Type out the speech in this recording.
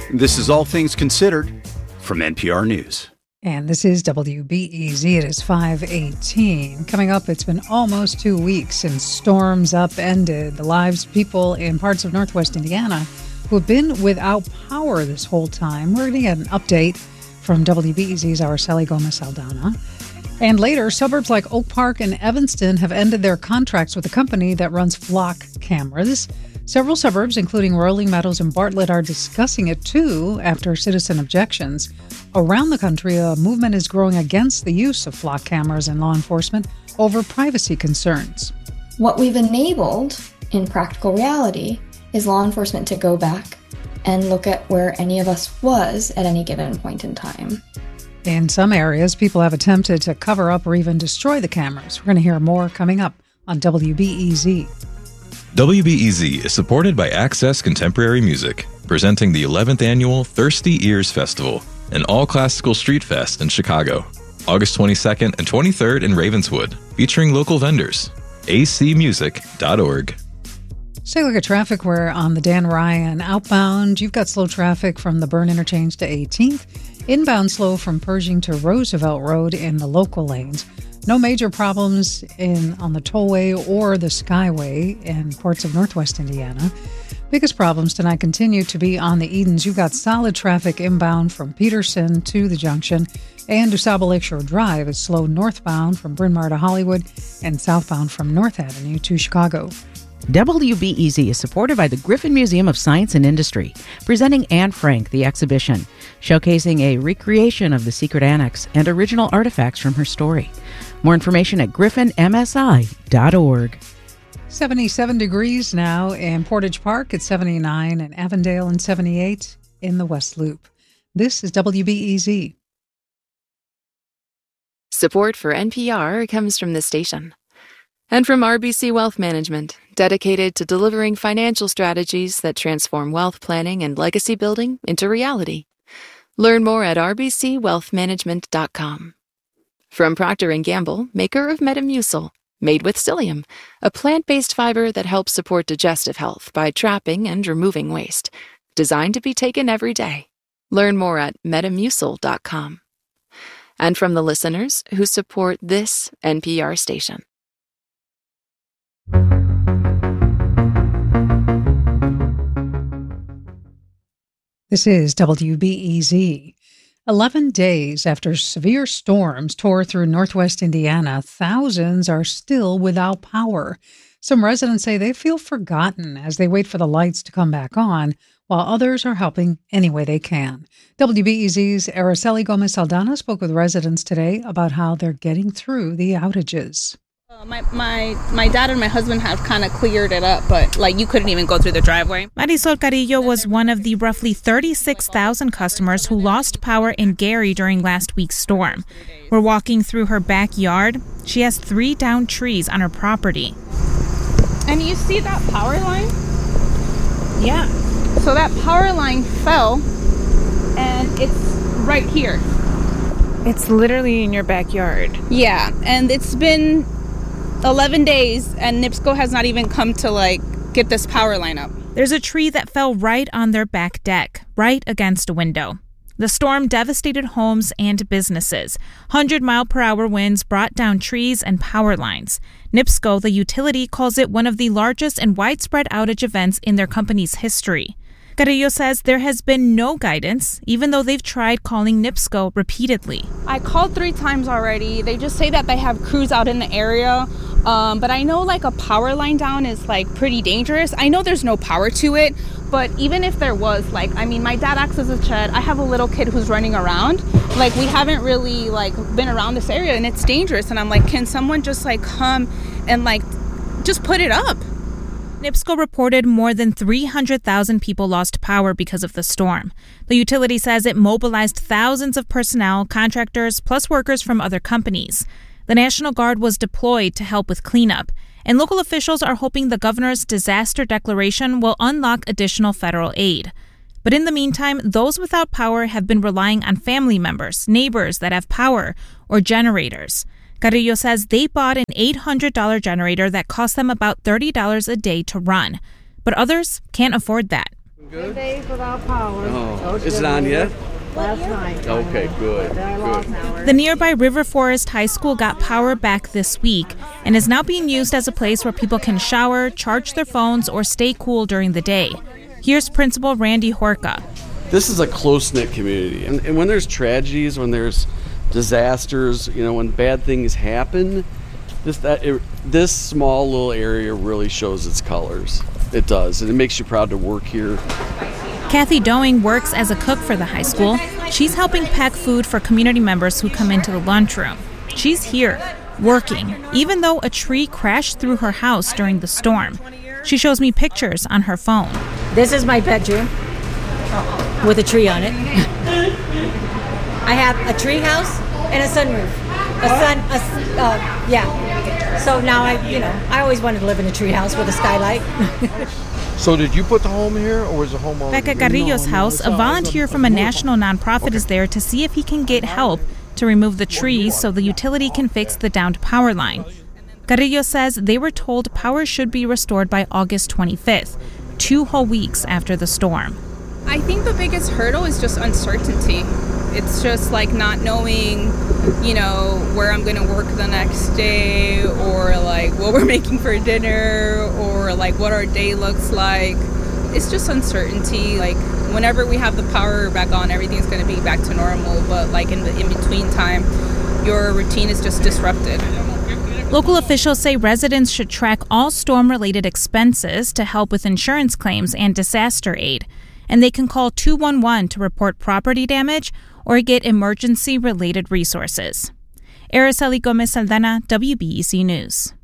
This is All Things Considered from NPR News. And this is WBEZ. It is 5:18. Coming up, it's been almost 2 weeks since storms upended the lives of people in parts of northwest Indiana who have been without power this whole time. We're going to get an update from WBEZ's Araceli Gomez-Aldana. And later, suburbs like Oak Park and Evanston have ended their contracts with a company that runs flock cameras. Several suburbs, including Rolling Meadows and Bartlett, are discussing it too after citizen objections. Around the country, a movement is growing against the use of flock cameras in law enforcement over privacy concerns. What we've enabled in practical reality is law enforcement to go back and look at where any of us was at any given point in time. In some areas, people have attempted to cover up or even destroy the cameras. We're going to hear more coming up on WBEZ. WBEZ is supported by Access Contemporary Music, presenting the 11th annual Thirsty Ears Festival, an all-classical street fest in Chicago, August 22nd and 23rd in Ravenswood, featuring local vendors. acmusic.org. Let's take a look at traffic. Where on the Dan Ryan outbound, you've got slow traffic from the Byrne Interchange to 18th. Inbound slow from Pershing to Roosevelt Road in the local lanes. No major problems on the tollway or the skyway in parts of northwest Indiana. Biggest problems tonight continue to be on the Edens. You've got solid traffic inbound from Peterson to the junction, and DuSable Lakeshore Drive is slow northbound from Bryn Mawr to Hollywood and southbound from North Avenue to Chicago. WBEZ is supported by the Griffin Museum of Science and Industry, presenting Anne Frank, the exhibition, showcasing a recreation of the secret annex and original artifacts from her story. More information at griffinmsi.org. 77 degrees now in Portage Park at 79 in Avondale and 78 in the West Loop. This is WBEZ. Support for NPR comes from this station. And from RBC Wealth Management, dedicated to delivering financial strategies that transform wealth planning and legacy building into reality. Learn more at rbcwealthmanagement.com. From Procter & Gamble, maker of Metamucil, made with psyllium, a plant-based fiber that helps support digestive health by trapping and removing waste. Designed to be taken every day. Learn more at metamucil.com. And from the listeners who support this NPR station. This is WBEZ. 11 days after severe storms tore through northwest Indiana, thousands are still without power. Some residents say they feel forgotten as they wait for the lights to come back on, while others are helping any way they can. WBEZ's Araceli Gomez-Aldana spoke with residents today about how they're getting through the outages. My dad and my husband have kind of cleared it up, but you couldn't even go through the driveway. Marisol Carrillo was one of the roughly 36,000 customers who lost power in Gary during last week's storm. We're walking through her backyard. She has 3 downed trees on her property. And you see that power line? Yeah. So that power line fell, and it's right here. It's literally in your backyard. Yeah, and it's been 11 days, and NIPSCO has not even come to, get this power line up. There's a tree that fell right on their back deck, right against a window. The storm devastated homes and businesses. 100-mile-per-hour winds brought down trees and power lines. NIPSCO, the utility, calls it one of the largest and widespread outage events in their company's history. Carrillo says there has been no guidance, even though they've tried calling NIPSCO repeatedly. I called 3 times already. They just say that they have crews out in the area. But I know a power line down is pretty dangerous. I know there's no power to it, but even if there was, my dad acts as a shed. I have a little kid who's running around. We haven't really been around this area, and it's dangerous. And I'm can someone just come and just put it up? NIPSCO reported more than 300,000 people lost power because of the storm. The utility says it mobilized thousands of personnel, contractors, plus workers from other companies. The National Guard was deployed to help with cleanup, and local officials are hoping the governor's disaster declaration will unlock additional federal aid. But in the meantime, those without power have been relying on family members, neighbors that have power, or generators. Carrillo says they bought an $800 generator that cost them about $30 a day to run, but others can't afford that. Good. Days without power. Oh, is it on yet? Last night. Okay, good. The nearby River Forest High School got power back this week and is now being used as a place where people can shower, charge their phones, or stay cool during the day. Here's Principal Randy Horka. This is a close-knit community. And when there's tragedies, when there's disasters, when bad things happen, this small little area really shows its colors. It does, and it makes you proud to work here. Kathy Doing works as a cook for the high school. She's helping pack food for community members who come into the lunchroom. She's here, working, even though a tree crashed through her house during the storm. She shows me pictures on her phone. This is my bedroom with a tree on it. I have a tree house and a sunroof. So now I always wanted to live in a tree house with a skylight. So did you put the home here, or was the homeowner? Becca Carrillo's house, a volunteer from a national nonprofit, is there to see if he can get help to remove the trees so the utility can fix the downed power line. Carrillo says they were told power should be restored by August 25th, 2 whole weeks after the storm. I think the biggest hurdle is just uncertainty. It's just like not knowing, where I'm going to work the next day, or like what we're making for dinner, or like what our day looks like. It's just uncertainty. Like whenever we have the power back on, everything's going to be back to normal. But like in the in-between time, your routine is just disrupted. Local officials say residents should track all storm-related expenses to help with insurance claims and disaster aid. And they can call 211 to report property damage or get emergency-related resources. Araceli Gomez Saldana, WBEZ News.